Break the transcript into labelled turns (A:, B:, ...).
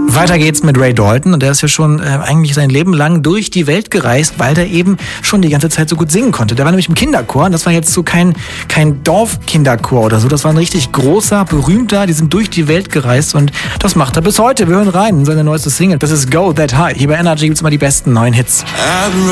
A: Weiter geht's mit Ray Dalton und der ist ja schon eigentlich sein Leben lang durch die Welt gereist, weil der eben schon die ganze Zeit so gut singen konnte. Der war nämlich im Kinderchor und das war jetzt so kein Dorfkinderchor oder so. Das war ein richtig großer, berühmter, die sind durch die Welt gereist und das macht er bis heute. Wir hören rein in seine neueste Single. Das ist Go That High. Hier bei Energy gibt's immer die besten neuen Hits.